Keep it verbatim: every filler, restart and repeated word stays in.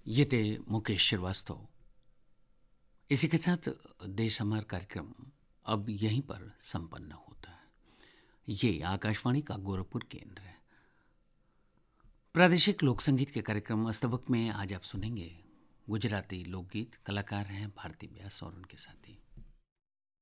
ये थे मुकेश श्रीवास्तव। इसी के साथ देश हमार कार्यक्रम अब यहीं पर संपन्न होता है। ये आकाशवाणी का गोरखपुर केंद्र है। प्रादेशिक लोक संगीत के कार्यक्रम अस्तबक में आज आप सुनेंगे गुजराती लोकगीत। कलाकार हैं भारती व्यास और उनके साथी।